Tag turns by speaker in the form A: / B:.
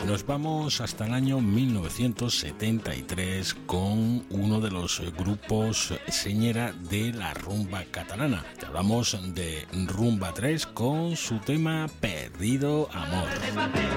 A: Nos vamos hasta el año 1973 con uno de los grupos señera de la rumba catalana. Te hablamos de Rumba 3 con su tema Perdido Amor.